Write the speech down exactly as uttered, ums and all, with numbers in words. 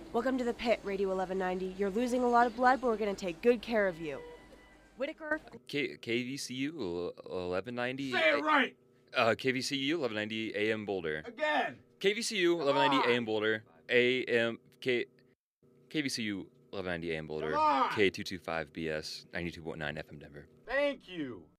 Welcome to the pit, Radio eleven ninety. You're losing a lot of blood, but we're going to take good care of you. Whitaker? K KVCU eleven ninety. Say it right! Uh, K V C U eleven ninety A M Boulder. Again! K V C U eleven ninety A M Boulder. A M K KVCU eleven ninety A M Boulder. Come on! K two twenty-five B S ninety-two point nine F M Denver. Thank you!